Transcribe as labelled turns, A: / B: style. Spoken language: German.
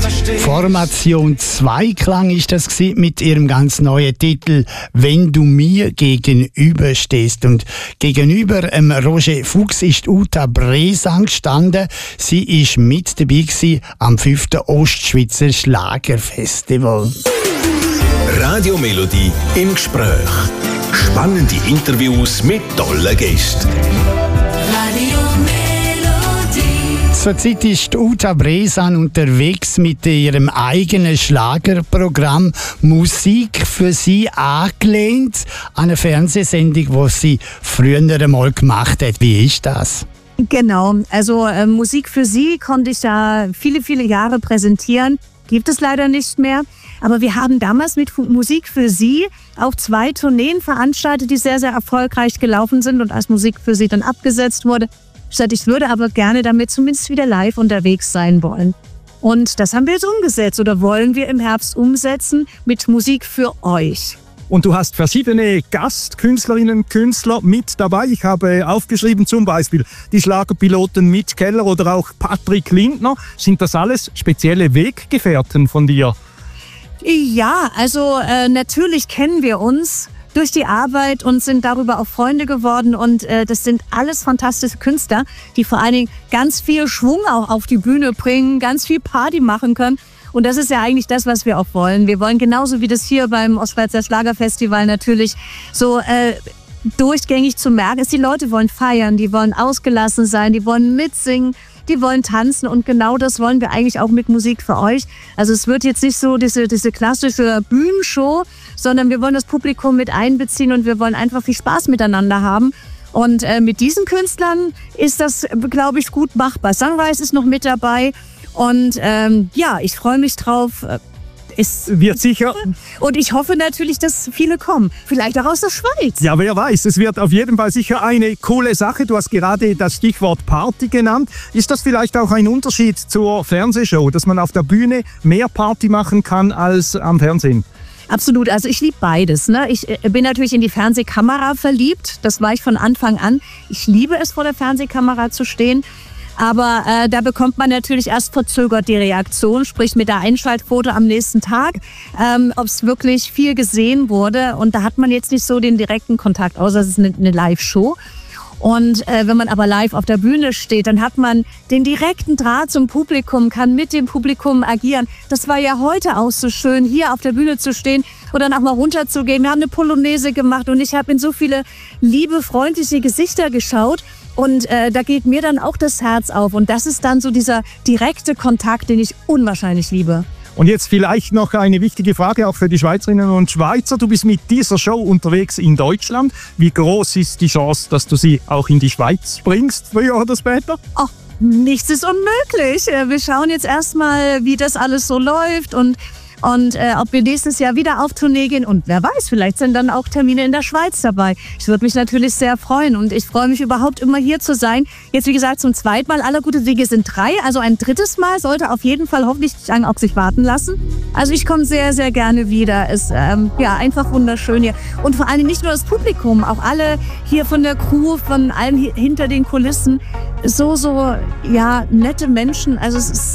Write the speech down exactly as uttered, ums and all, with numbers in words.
A: Formation Zweiklang ist das gewesen, mit ihrem ganz neuen Titel «Wenn du mir gegenüberstehst». Und gegenüber ähm, Roger Fuchs ist Uta Bresang gestanden. Sie ist mit dabei gewesen am fünften Ostschweizer Schlagerfestival.
B: Radio Melodie im Gespräch. Spannende Interviews mit tollen Gästen.
C: Radio
A: Zurzeit ist Uta Bresang unterwegs mit ihrem eigenen Schlagerprogramm «Musik für Sie» angelehnt an eine Fernsehsendung, die sie früher einmal gemacht hat. Wie ist das?
D: Genau, also äh, Musik für Sie konnte ich da viele, viele Jahre präsentieren. Gibt es leider nicht mehr. Aber wir haben damals mit Musik für Sie auch zwei Tourneen veranstaltet, die sehr, sehr erfolgreich gelaufen sind und als Musik für Sie dann abgesetzt wurde. Ich würde aber gerne damit zumindest wieder live unterwegs sein wollen. Und das haben wir jetzt umgesetzt oder wollen wir im Herbst umsetzen mit Musik für euch.
E: Und du hast verschiedene Gastkünstlerinnen und Künstler mit dabei. Ich habe aufgeschrieben zum Beispiel die Schlagerpiloten Mitch Keller oder auch Patrick Lindner. Sind das alles spezielle Weggefährten von dir?
D: Ja, also äh, natürlich kennen wir uns durch die Arbeit und sind darüber auch Freunde geworden. Und äh, das sind alles fantastische Künstler, die vor allen Dingen ganz viel Schwung auch auf die Bühne bringen, ganz viel Party machen können. Und das ist ja eigentlich das, was wir auch wollen. Wir wollen genauso wie das hier beim Ostschweizer Schlagerfestival natürlich so äh, durchgängig zu merken ist, die Leute wollen feiern, die wollen ausgelassen sein, die wollen mitsingen, die wollen tanzen und genau das wollen wir eigentlich auch mit Musik für euch. Also es wird jetzt nicht so diese, diese klassische Bühnenshow, sondern wir wollen das Publikum mit einbeziehen und wir wollen einfach viel Spaß miteinander haben. Und äh, mit diesen Künstlern ist das, glaube ich, gut machbar. Sunrise ist noch mit dabei und ähm, ja, ich freue mich drauf. Es
E: wird sicher.
D: Und ich hoffe natürlich, dass viele kommen. Vielleicht auch aus der Schweiz.
E: Ja, wer weiß. Es wird auf jeden Fall sicher eine coole Sache. Du hast gerade das Stichwort Party genannt. Ist das vielleicht auch ein Unterschied zur Fernsehshow, dass man auf der Bühne mehr Party machen kann als am Fernsehen?
D: Absolut, also ich liebe beides. Ne? Ich bin natürlich in die Fernsehkamera verliebt. Das war ich von Anfang an. Ich liebe es, vor der Fernsehkamera zu stehen. Aber äh, da bekommt man natürlich erst verzögert die Reaktion, sprich mit der Einschaltquote am nächsten Tag, ähm, ob es wirklich viel gesehen wurde. Und da hat man jetzt nicht so den direkten Kontakt, außer es ist eine, eine Live-Show. Und äh, wenn man aber live auf der Bühne steht, dann hat man den direkten Draht zum Publikum, kann mit dem Publikum agieren. Das war ja heute auch so schön, hier auf der Bühne zu stehen oder dann auch mal runterzugehen. Wir haben eine Polonaise gemacht und ich habe in so viele liebe, freundliche Gesichter geschaut. Und äh, da geht mir dann auch das Herz auf. Und das ist dann so dieser direkte Kontakt, den ich unwahrscheinlich liebe.
E: Und jetzt vielleicht noch eine wichtige Frage auch für die Schweizerinnen und Schweizer. Du bist mit dieser Show unterwegs in Deutschland. Wie groß ist die Chance, dass du sie auch in die Schweiz bringst, früher oder später?
D: Ach, nichts ist unmöglich. Wir schauen jetzt erstmal, wie das alles so läuft und Und äh, ob wir nächstes Jahr wieder auf Tournee gehen. Und wer weiß, vielleicht sind dann auch Termine in der Schweiz dabei. Ich würde mich natürlich sehr freuen. Und ich freue mich überhaupt immer hier zu sein. Jetzt wie gesagt zum zweiten Mal. Aller gute Dinge sind drei. Also ein drittes Mal sollte auf jeden Fall hoffentlich nicht lange auf sich warten lassen. Also ich komme sehr, sehr gerne wieder. Es ist ähm, ja, einfach wunderschön hier. Und vor allem nicht nur das Publikum, auch alle hier von der Crew, von allen hinter den Kulissen. So, so, ja, nette Menschen. Also es ist